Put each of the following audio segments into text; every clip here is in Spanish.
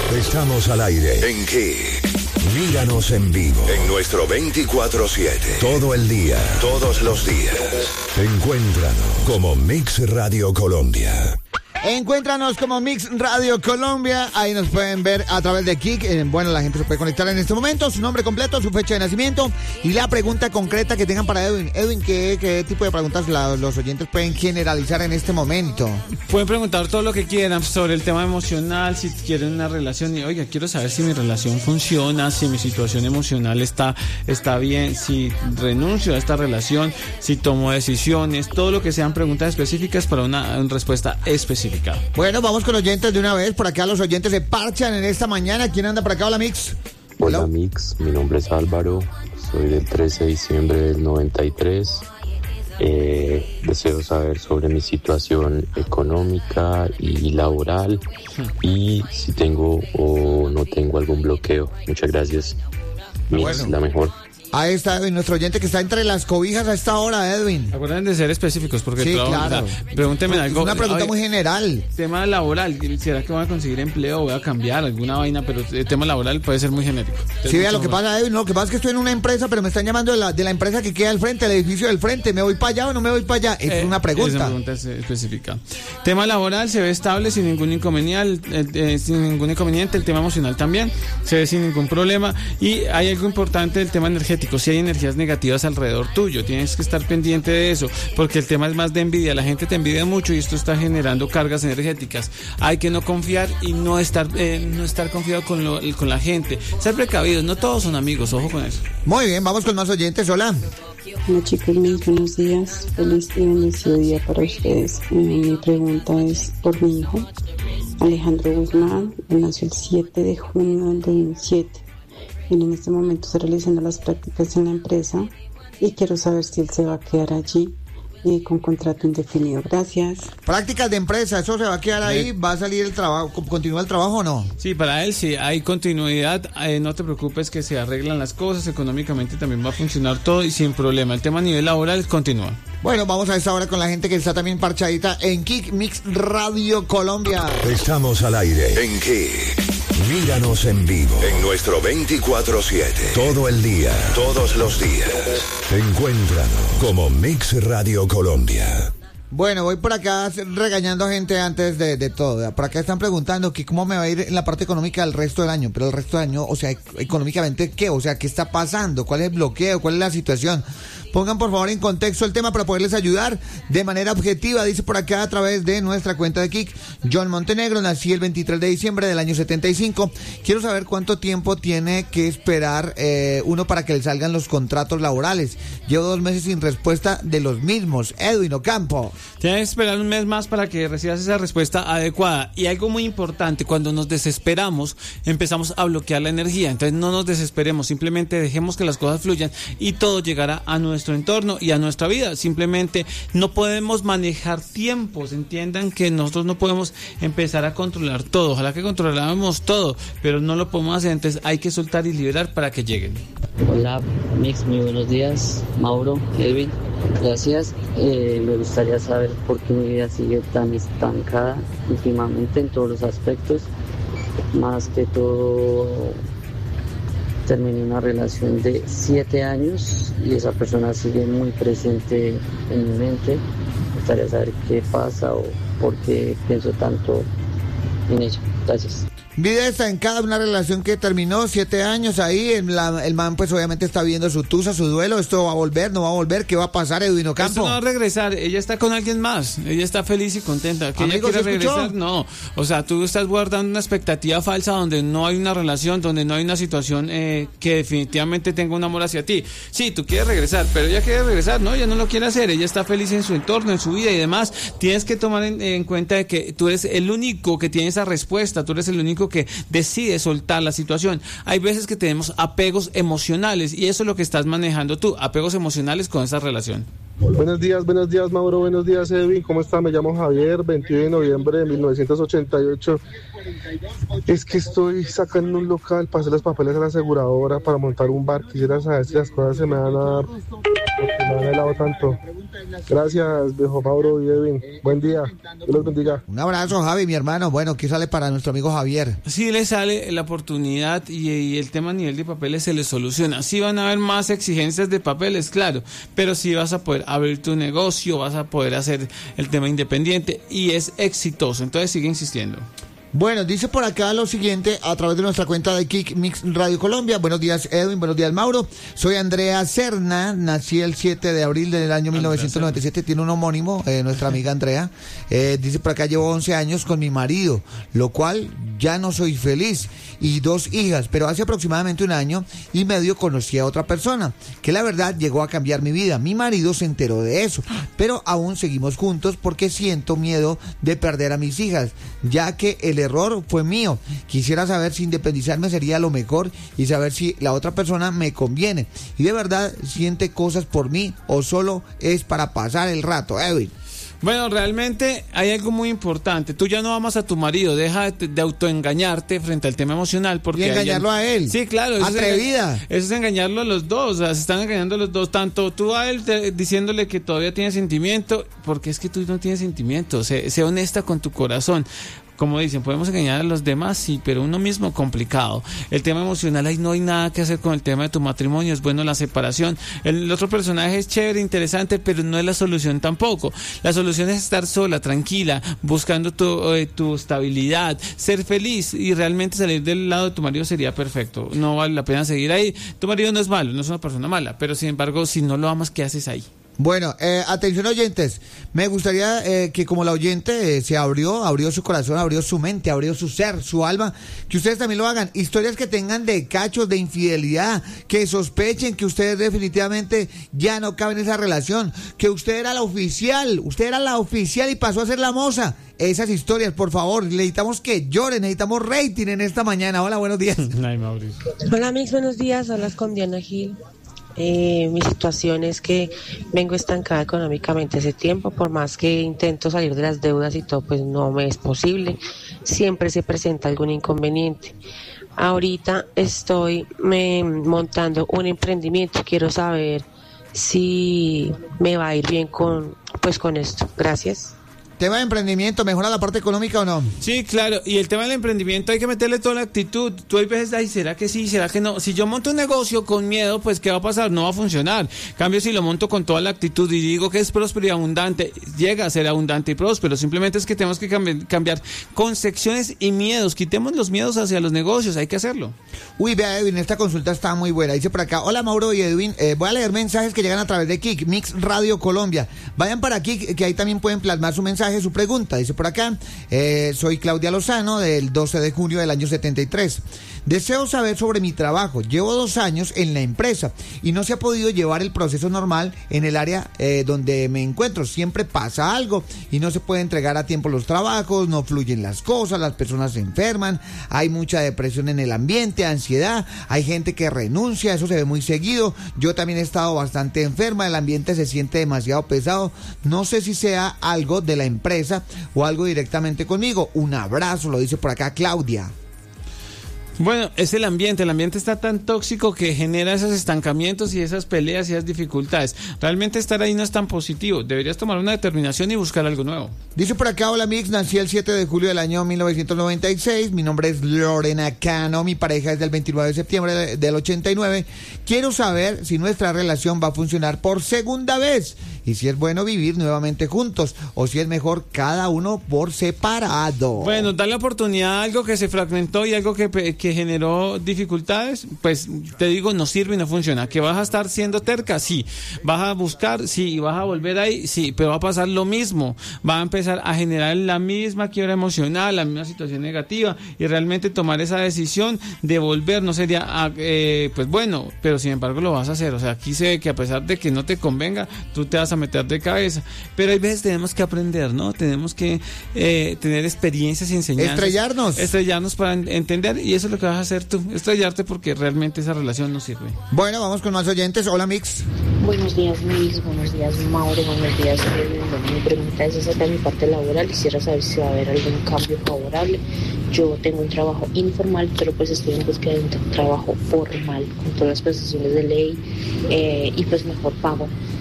Estamos al aire. ¿En qué? Míranos en vivo. En nuestro 24/7. Todo el día. Todos los días. Encuéntranos como Mix Radio Colombia. Encuéntranos como Mix Radio Colombia. Ahí nos pueden ver a través de Kik. Bueno, la gente se puede conectar en este momento. Su nombre completo, su fecha de nacimiento y la pregunta concreta que tengan para Edwin. Edwin, ¿qué tipo de preguntas los oyentes pueden generalizar en este momento? Pueden preguntar todo lo que quieran sobre el tema emocional, si quieren una relación. Y, oiga, quiero saber si mi relación funciona, si mi situación emocional está bien, si renuncio a esta relación, si tomo decisiones. Todo lo que sean preguntas específicas para una respuesta específica. Bueno, vamos con oyentes de una vez. Por acá los oyentes se parchan en esta mañana. ¿Quién anda por acá? Hola, Mix. Hola, Mix. Mi nombre es Álvaro. Soy del 13 de diciembre del 93. Deseo saber sobre mi situación económica y laboral y si tengo o no tengo algún bloqueo. Muchas gracias. Mix, la mejor. Ahí está Edwin, nuestro oyente que está entre las cobijas a esta hora, Edwin. Acuérdense de ser específicos porque sí, claro. Pregúntenme algo. Es una pregunta muy general. Tema laboral, ¿será que voy a conseguir empleo? ¿Voy a cambiar alguna vaina? Pero el tema laboral puede ser muy genérico. Sí, vea, lo que pasa, Edwin, lo que pasa es que estoy en una empresa, pero me están llamando de la empresa que queda al frente, el edificio del frente. ¿Me voy para allá o no me voy para allá? Es una pregunta. Es una pregunta específica. Tema laboral, se ve estable sin ningún inconveniente. El tema emocional también se ve sin ningún problema. Y hay algo importante del tema energético. Si hay energías negativas alrededor tuyo, tienes que estar pendiente de eso, porque el tema es más de envidia. La gente te envidia mucho y esto está generando cargas energéticas. Hay que no confiar y no estar confiado con la gente. Ser precavidos, no todos son amigos, ojo con eso. Muy bien, vamos con más oyentes. Hola. Hola chicos, mis buenos días. Feliz y bendecido día para ustedes. Mi pregunta es por mi hijo, Alejandro Guzmán. Él nació el 7 de junio del 2007. Él en este momento está realizando las prácticas en la empresa y quiero saber si él se va a quedar allí con contrato indefinido. Gracias. Prácticas de empresa, ¿eso se va a quedar ahí? ¿Va a salir el trabajo? ¿Continúa el trabajo o no? Sí, para él sí, hay continuidad. No te preocupes que se arreglan las cosas, económicamente también va a funcionar todo y sin problema. El tema a nivel laboral continúa. Bueno, vamos a esta hora con la gente que está también parchadita en Kik Mix Radio Colombia. Estamos al aire. ¿En qué? Míranos en vivo. En nuestro 24/7. Todo el día. Todos los días. Encuéntranos como Mix Radio Colombia. Bueno, voy por acá regañando a gente antes de todo. Por acá están preguntando que cómo me va a ir en la parte económica el resto del año. Pero el resto del año, o sea, económicamente, ¿qué? O sea, ¿qué está pasando? ¿Cuál es el bloqueo? ¿Cuál es la situación? Pongan por favor en contexto el tema para poderles ayudar de manera objetiva. Dice por acá a través de nuestra cuenta de Kik, John Montenegro, nací el 23 de diciembre del año 75. Quiero saber cuánto tiempo tiene que esperar uno para que le salgan los contratos laborales. Llevo 2 meses sin respuesta de los mismos. Edwin Ocampo. Tienes que esperar un mes más para que recibas esa respuesta adecuada. Y algo muy importante, cuando nos desesperamos, empezamos a bloquear la energía. Entonces no nos desesperemos, simplemente dejemos que las cosas fluyan y todo llegará a nuestro entorno y a nuestra vida. Simplemente no podemos manejar tiempos. Entiendan que nosotros no podemos empezar a controlar todo. Ojalá que controláramos todo, pero no lo podemos hacer. Entonces hay que soltar y liberar para que lleguen. Hola Mix, muy buenos días. Mauro, Edwin, gracias. Me gustaría saber por qué mi vida sigue tan estancada últimamente en todos los aspectos. Más que todo, terminé una relación de 7 años y esa persona sigue muy presente en mi mente. Me gustaría saber qué pasa o por qué pienso tanto en ella. Gracias. Vida estancada, una relación que terminó 7 años ahí, el man pues obviamente está viendo su tusa, su duelo. ¿Esto va a volver, no va a volver? ¿Qué va a pasar, Edwin Ocampo? Esto no va a regresar, ella está con alguien más, ella está feliz y contenta. ¿Que ella quiere regresar? No, o sea, tú estás guardando una expectativa falsa donde no hay una relación, donde no hay una situación que definitivamente tenga un amor hacia ti. Sí, tú quieres regresar, pero ella quiere regresar, no, ella no lo quiere hacer, ella está feliz en su entorno, en su vida y demás. Tienes que tomar en cuenta de que tú eres el único que tiene esa respuesta, tú eres el único que decide soltar la situación. Hay veces que tenemos apegos emocionales y eso es lo que estás manejando tú, apegos emocionales con esa relación. Buenos días Mauro, buenos días Edwin, ¿cómo está? Me llamo Javier, 21 de noviembre de 1988. Es que estoy sacando un local para hacer los papeles a la aseguradora para montar un bar. Quisiera saber si las cosas se me van a dar, porque me han helado tanto. Gracias, viejo Mauro y Edwin. Buen día. Dios los bendiga. Un abrazo, Javi, mi hermano. Bueno, ¿qué sale para nuestro amigo Javier? Sí le sale la oportunidad y el tema a nivel de papeles se le soluciona. Sí van a haber más exigencias de papeles, claro, pero sí vas a poder abrir tu negocio, vas a poder hacer el tema independiente y es exitoso. Entonces sigue insistiendo. Bueno, dice por acá lo siguiente a través de nuestra cuenta de Kick Mix Radio Colombia. Buenos días, Edwin, buenos días, Mauro. Soy Andrea Serna, nací el 7 de abril del año 1997, tiene un homónimo, nuestra amiga Andrea. Dice por acá, llevo 11 años con mi marido, lo cual ya no soy feliz, y 2 hijas, pero hace aproximadamente 1 año y medio conocí a otra persona, que la verdad llegó a cambiar mi vida. Mi marido se enteró de eso, pero aún seguimos juntos porque siento miedo de perder a mis hijas, ya que el error fue mío. Quisiera saber si independizarme sería lo mejor y saber si la otra persona me conviene y de verdad siente cosas por mí o solo es para pasar el rato. Edwin. Bueno, realmente hay algo muy importante. Tú ya no amas a tu marido, deja de autoengañarte frente al tema emocional. Porque y engañarlo a él. Sí, claro. Atrevida. Eso es engañarlo a los dos, o sea, se están engañando a los dos. Tanto tú a él diciéndole que todavía tienes sentimiento, porque es que tú no tienes sentimiento. Sé honesta con tu corazón. Como dicen, podemos engañar a los demás, sí, pero uno mismo complicado. El tema emocional, ahí no hay nada que hacer con el tema de tu matrimonio, es bueno la separación. El otro personaje es chévere, interesante, pero no es la solución tampoco. La solución es estar sola, tranquila, buscando tu estabilidad, ser feliz y realmente salir del lado de tu marido sería perfecto. No vale la pena seguir ahí. Tu marido no es malo, no es una persona mala, pero sin embargo, si no lo amas, ¿qué haces ahí? Bueno, atención oyentes, me gustaría que como la oyente se abrió su corazón, abrió su mente, abrió su ser, su alma, que ustedes también lo hagan. Historias que tengan de cachos, de infidelidad, que sospechen que ustedes definitivamente ya no caben en esa relación, que usted era la oficial y pasó a ser la moza. Esas historias, por favor, necesitamos que lloren, necesitamos rating en esta mañana. Hola, buenos días. Hola, Mix, buenos días, hablas con Diana Gil. Mi situación es que vengo estancada económicamente hace tiempo, por más que intento salir de las deudas y todo, pues no me es posible, siempre se presenta algún inconveniente. Ahorita estoy montando un emprendimiento, quiero saber si me va a ir bien con esto. Gracias. ¿Tema de emprendimiento mejora la parte económica o no? Sí, claro, y el tema del emprendimiento hay que meterle toda la actitud. Tú hay veces, ay, ¿será que sí? ¿Será que no? Si yo monto un negocio con miedo, pues ¿qué va a pasar? No va a funcionar. En cambio, si lo monto con toda la actitud y digo que es próspero y abundante, llega a ser abundante y próspero. Simplemente es que tenemos que cambiar concepciones y miedos. Quitemos los miedos hacia los negocios, hay que hacerlo. Uy, vea, Edwin, esta consulta está muy buena. Dice por acá, hola Mauro y Edwin, voy a leer mensajes que llegan a través de Kick Mix Radio Colombia. Vayan para Kick, que ahí también pueden plasmar su mensaje, su pregunta. Dice por acá, soy Claudia Lozano, del 12 de junio del año 73. Deseo saber sobre mi trabajo. Llevo 2 años en la empresa y no se ha podido llevar el proceso normal en el área donde me encuentro. Siempre pasa algo y no se puede entregar a tiempo los trabajos, no fluyen las cosas, las personas se enferman, hay mucha depresión en el ambiente, ansiedad, hay gente que renuncia, eso se ve muy seguido. Yo también he estado bastante enferma, el ambiente se siente demasiado pesado. No sé si sea algo de la empresa o algo directamente conmigo. Un abrazo, lo dice por acá Claudia. Bueno, es el ambiente está tan tóxico que genera esos estancamientos y esas peleas y esas dificultades. Realmente estar ahí no es tan positivo, deberías tomar una determinación y buscar algo nuevo. Dice por acá, hola Mix, nací el 7 de julio del año 1996, mi nombre es Lorena Cano, mi pareja es del 29 de septiembre del 89, quiero saber si nuestra relación va a funcionar por segunda vez y si es bueno vivir nuevamente juntos o si es mejor cada uno por separado. Bueno, darle oportunidad a algo que se fragmentó y algo que generó dificultades, pues te digo, no sirve y no funciona. ¿Que vas a estar siendo terca? Sí. ¿Vas a buscar? Sí. ¿Y vas a volver ahí? Sí. Pero va a pasar lo mismo. Va a empezar a generar la misma quiebra emocional, la misma situación negativa y realmente tomar esa decisión de volver no sería, pues bueno, pero sin embargo lo vas a hacer. O sea, aquí se ve que a pesar de que no te convenga, tú te vas a meter de cabeza. Pero hay veces tenemos que aprender, ¿no? Tenemos que tener experiencias y enseñanzas. Estrellarnos para entender, y eso es lo que vas a hacer tú, estrellarte, porque realmente esa relación no sirve. Bueno, vamos con más oyentes. Hola Mix. Buenos días Mix, buenos días Mauro, buenos días. Mi pregunta es acerca de mi parte laboral. Quisiera saber si va a haber algún cambio favorable. Yo tengo un trabajo informal, pero pues estoy en búsqueda de un trabajo formal, con todas las prestaciones de ley y pues mejor pago.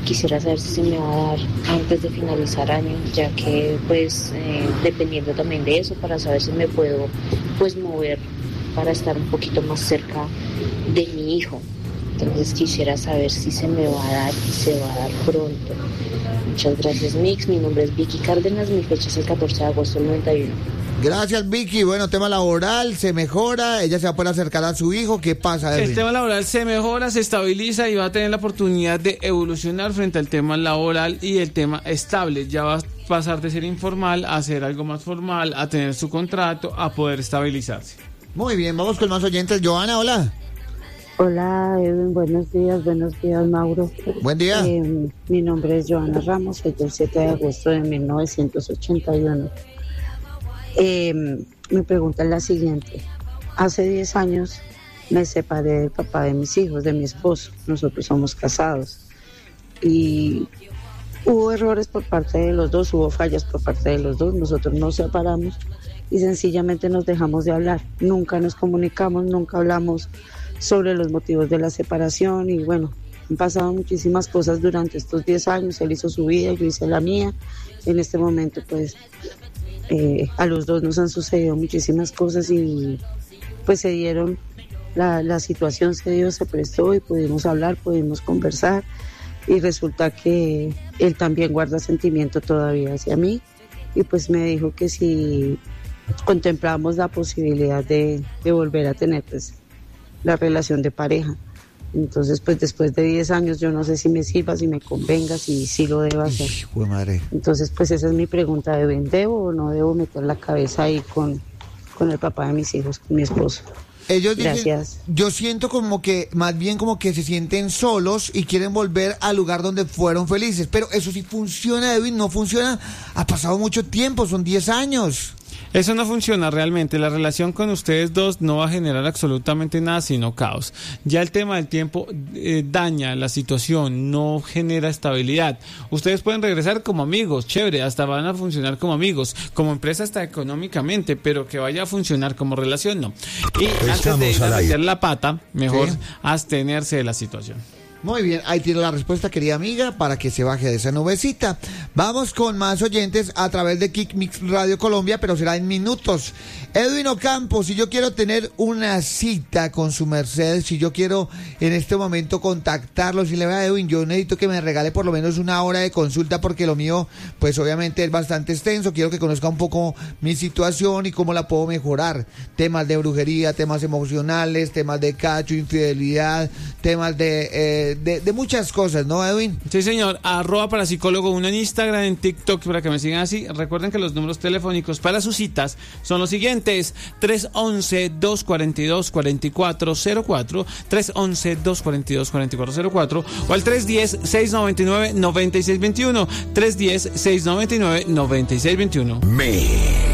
Quisiera saber si se me va a dar antes de finalizar año, ya que pues dependiendo también de eso, para saber si me puedo pues mover para estar un poquito más cerca de mi hijo. Entonces quisiera saber si se me va a dar y se va a dar pronto. Muchas gracias, Mix. Mi nombre es Vicky Cárdenas, mi fecha es el 14 de agosto del 91. Gracias, Vicky. Bueno, tema laboral, se mejora, ella se va a poder acercar a su hijo. ¿Qué pasa, Edwin? El tema laboral se mejora, se estabiliza y va a tener la oportunidad de evolucionar frente al tema laboral y el tema estable. Ya va a pasar de ser informal a ser algo más formal, a tener su contrato, a poder estabilizarse. Muy bien, vamos con más oyentes. Joana, hola. Hola, Edwin, buenos días, Mauro. Buen día. Mi nombre es Joana Ramos, soy del 7 de agosto de 1981. Mi pregunta es la siguiente. Hace 10 años me separé del papá de mis hijos, de mi esposo. Nosotros somos casados. Y hubo errores por parte de los dos, hubo fallas por parte de los dos. Nosotros nos separamos y sencillamente nos dejamos de hablar. Nunca nos comunicamos, nunca hablamos sobre los motivos de la separación y bueno, han pasado muchísimas cosas durante estos 10 años. Él hizo su vida, yo hice la mía. En este momento pues a los dos nos han sucedido muchísimas cosas y pues se dieron, la situación se dio, se prestó y pudimos hablar, pudimos conversar y resulta que él también guarda sentimiento todavía hacia mí y pues me dijo que si contemplamos la posibilidad de volver a tener pues la relación de pareja. Entonces, pues después de 10 años yo no sé si me sirva, si me convenga, si lo debo hacer. Hijo madre. Entonces, pues esa es mi pregunta, ¿debo o no debo meter la cabeza ahí con el papá de mis hijos, con mi esposo? Ellos dicen, gracias. Yo siento como que, más bien como que se sienten solos y quieren volver al lugar donde fueron felices. Pero eso sí funciona, Edwin, no funciona. Ha pasado mucho tiempo, son 10 años. Eso no funciona realmente. La relación con ustedes dos no va a generar absolutamente nada sino caos. Ya el tema del tiempo daña la situación, no genera estabilidad. Ustedes pueden regresar como amigos, chévere, hasta van a funcionar como amigos, como empresa hasta económicamente, pero que vaya a funcionar como relación, no. Y antes de ir a meter la pata, mejor abstenerse de la situación. Muy bien, ahí tiene la respuesta, querida amiga, para que se baje de esa nubecita. Vamos con más oyentes a través de Kick Mix Radio Colombia, pero será en minutos. Edwin Ocampo, si yo quiero tener una cita con su merced, si yo quiero en este momento contactarlo, si le vea a Edwin, yo necesito que me regale por lo menos una hora de consulta, porque lo mío, pues obviamente es bastante extenso. Quiero que conozca un poco mi situación y cómo la puedo mejorar. Temas de brujería, temas emocionales, temas de cacho, infidelidad, temas de muchas cosas, ¿no, Edwin? Sí, señor. @parapsicólogo1 en Instagram, en TikTok, para que me sigan así. Recuerden que los números telefónicos para sus citas son los siguientes: 311-242-4404, 311-242-4404 o al 310-699-9621, 310-699-9621.